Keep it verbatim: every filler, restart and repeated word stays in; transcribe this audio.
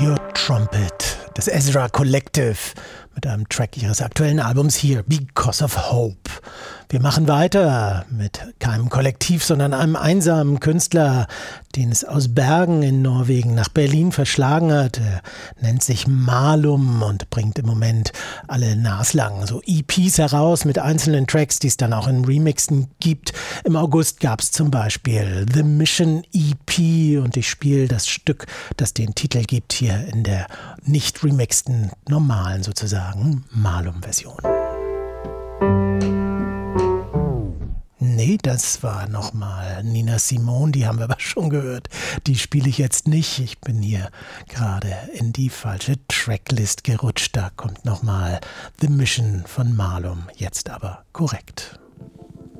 Your Trumpet, das Ezra Collective mit einem Track ihres aktuellen Albums hier, Because of Hope. Wir machen weiter mit keinem Kollektiv, sondern einem einsamen Künstler, den es aus Bergen in Norwegen nach Berlin verschlagen hat. Er nennt sich Malum und bringt im Moment alle naslang so E Ps heraus mit einzelnen Tracks, die es dann auch in Remixen gibt. Im August gab es zum Beispiel The Mission E P und ich spiele das Stück, das den Titel gibt, hier in der nicht remixten, normalen sozusagen Malum-Version. Nee, das war nochmal Nina Simone, die haben wir aber schon gehört. Die spiele ich jetzt nicht. Ich bin hier gerade in die falsche Tracklist gerutscht. Da kommt nochmal The Mission von Malum, jetzt aber korrekt.